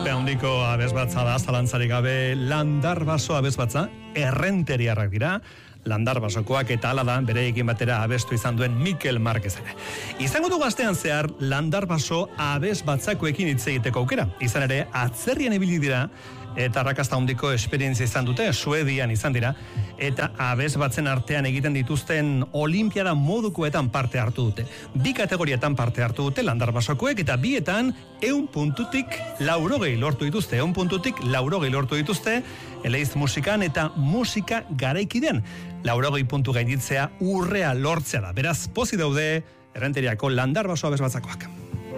Ospe handiko abesbatza da, zalantzarik gabe. Landarbaso abesbatza, errenteriarrak dira, Landarbasokoak, eta hala da bereekin batera abestu izan duen Mikel Marquez ere. Izango du gaztean zehar Landarbaso abesbatzakoekin hitz egiteko aukera. Izan ere, atzerrian ibili dira, eta arrakasta handiko esperientzia izan dute, Suedian izan dira, eta abesbatzen artean egiten dituzten olimpiada modukoetan parte hartu dute. 2 kategoriatan parte hartu dute Landarbasokoek, eta 2etan 100 puntutik 80 lortu dituzte. 100 puntutik 80 lortu dituzte, eleiz musikan eta musika garaikidean. 80 puntu gainditzea urrea lortzea da. Beraz, pozi daude Errenteriako Landarbaso abesbatzakoak.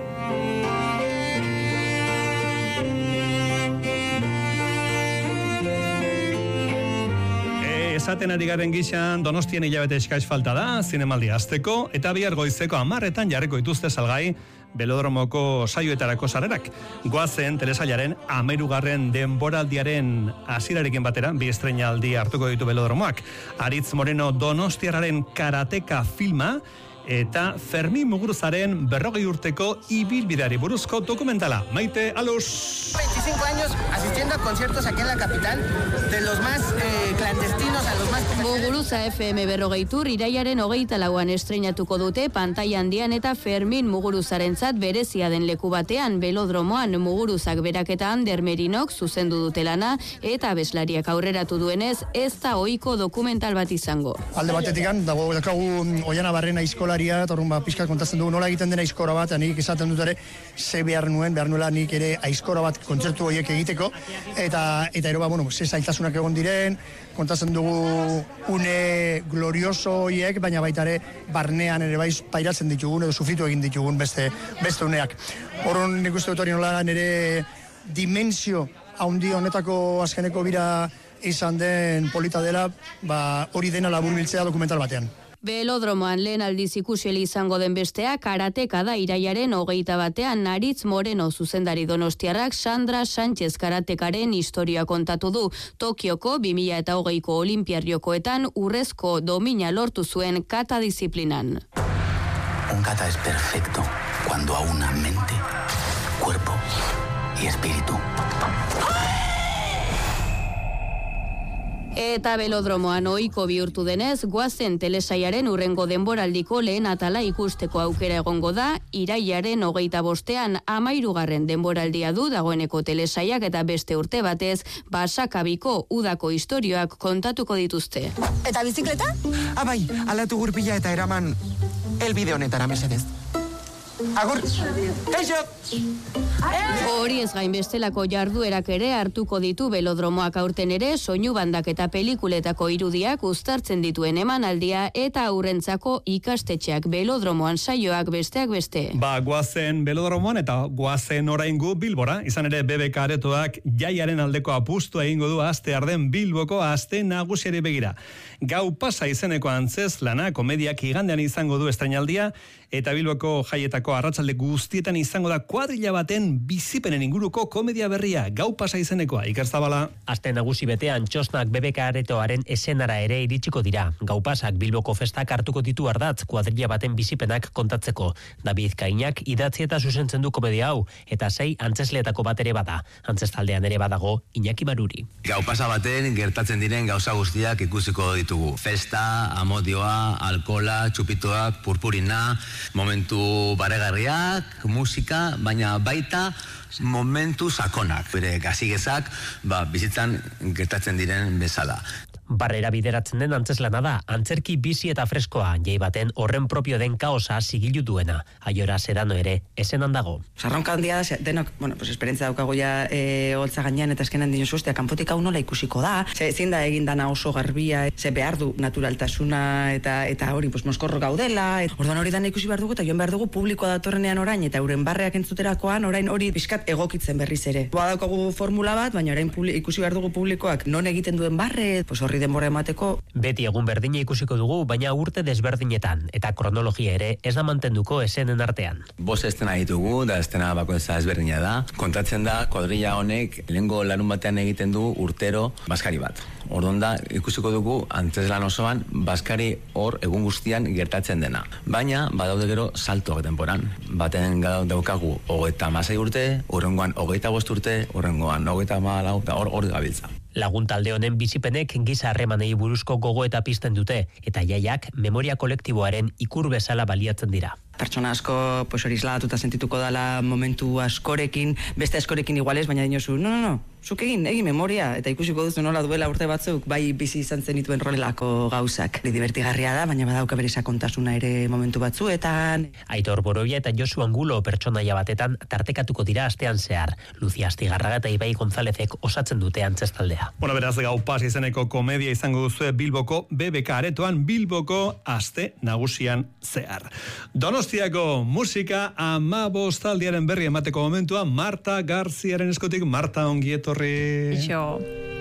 Esaten ari garen gixan, Donostien hilabete eskaiz falta da, zinemaldi hasteko, eta bihar goizeko 10:00 jarriko dituzte salgai Belodromoko saioetarako sarrerak. Goazen telesailaren 13. denboraldiaren hasirarekin batera, 2 estreinaldi hartuko ditu Belodromoak. Aritz Moreno Donostiarraren karateka filma, eta Fermin Muguruzaren 40 urteko ibilbideari buruzko dokumentala. Maite Alus. 25 años asistiendo a conciertos aquí en la capital, de los más clandestinos a los más comerciales. Muguruza FM 40 iraiaren 24an estreinatuko dute pantaila handian, eta Fermin Muguruzarentzat berezia den leku batean, Belodromoan. Muguruzak berak eta Ander Merinok zuzendu dute lana, eta abeslariak aurreratu duenez, ez da ohiko dokumental bat izango. Alde batetikan dago daukagu Oiana Barrena aizkolari, torrun pizkat kontatzen dugu nola egiten den aizkora bat, nik esaten dut ere ze behar nuela nik ere aizkora bat kontzertu horiek egiteko, eta ero ze zailtasunak egon diren, kontatzen dugu une glorioso horiek, baina baita ere barnean ere bai pairatzen ditugun edo sufritu egin ditugun beste uneak. Horren nik uste dut hori nola nire dimensio haundi honetako azkeneko bira izan den polita dela, hori dena laburbiltzea dokumental batean. Belodromoan lehen aldiz ikusieli izango den bestea karateka da iraiaren 21an. Aritz Moreno zuzendari donostiarrak Sandra Sánchez karatekaren historia kontatu du. Tokioko 2020ko olimpiariokoetan urrezko domina lortu zuen kata disiplinan. Un kata es perfecto cuando aúna mente, cuerpo y espíritu. Eta Belodromoan ohiko bihurtu denez, goazen telesaiaren urrengo denboraldiko lehen atala ikusteko aukera egongo da, irailaren 25an 13. denboraldia du dagoeneko telesaiak, eta beste urte batez, Basakabiko udako istorioak kontatuko dituzte. Eta bizikleta? Bai, alatu gurpila eta eraman elbide honetara mesedez. Agur! Kaixo! Hori ez gain bestelako jarduerak ere hartuko ditu Belodromoak aurten ere, soinu bandak eta pelikuletako irudiak uztartzen dituen emanaldia, eta aurrentzako ikastetxeak Belodromoan saioak besteak beste. Goazen Belodromoan eta goazen oraingo Bilbora, izan ere BBK aretoak jaiaren aldeko apustu egingo du astearden Bilboko aste nagusiari begira. Gau pasa izeneko antzez lana komediak igandean izango du estreinaldia, eta Bilboko jaietako arratsalde guztietan izango da kuadrilla baten bizipenen inguruko komedia berria, Gau pasa izenekoa. Iker Zabala. Aste nagusi betean txosnak BBK aretoaren esenara ere iritsiko dira. Gau pasak Bilboko festak hartuko ditu ardatz kuadrilla baten bizipenak kontatzeko. David Kainak idatzi eta zuzentzen du komedia hau, eta 6 antzesleetako bat ere bada. Antzestaldean ere badago Iñaki Maruri. Gau pasa baten gertatzen diren gauza guztiak ikusiko ditugu. Festa, amodioa, alkola, txupitoak, purpurina, momentu baregarriak, musika, baina baita momentu sakonak. Bere gazigezak bizitzan gertatzen diren bezala. Barrera bideratzen den antzeslana da, antzerki bizi eta freskoa, jai baten horren propio den kaosa sigilu duena. Aiora Sedano ere esenan dago. Sarronka handia da, denok, esperientzia daukago ja holtza gainean, eta eskenan dinosu ustea, kanpotik hau nola ikusiko da, ezin da egin dana oso garbia, ze behar du naturaltasuna, eta hori, moskorro gaudela, orduan hori dana ikusi behar dugu, eta joan behar dugu publikoa datorrenean orain, eta euren barreak entzuterakoan, orain hori pixkat egokitzen berriz ere. Daukagu formula bat, baina orain ikusi behar dugu publikoak non egiten duen barre, horri horri denbora emateko. Beti egun berdina ikusiko dugu, baina urte desberdinetan, eta kronologia ere ez da mantenduko esenen artean. 5 estena ditugu, da estena bakoitza ezberdina da. Kontatzen da, kuadrilla honek lehengo larun batean egiten du urtero baskari bat. Orduan da, ikusiko dugu, antzeslan osoan, baskari hor egun guztian gertatzen dena. Baina, badaude gero saltoak denboran. Baten daukagu 36 urte, hurrengoan 25 urte, hurrengoan 34, eta hor gabiltza. Lagun talde honen bizipenek giza harremanei buruzko gogoeta pizten dute, eta jaiak memoria kolektiboaren ikur bezala baliatzen dira. Pertsona asko hori isladatuta sentituko dela momentu askorekin, beste askorekin igualez, baina dinozu, no, zuk egin memoria, eta ikusiko duzu nola duela urte batzuk, bai bizi izan zenituen rolelako gauzak. Divertigarria da, baina badauka bere sakontasuna ere momentu batzuetan. Aitor Boroia eta Josu Angulo pertsonaia batetan tartekatuko dira astean zehar. Lucia Astigarraga eta Ibai Gonzalezek osatzen dute antzestaldea. Beraz, Gau Pas izeneko komedia izango duzue Bilboko BBK aretoan, Bilboko aste nagusian zehar. Donostiako musika 15 berri emateko momentua Marta Garziaren eskotik. Marta, ongi etorri. Ixo.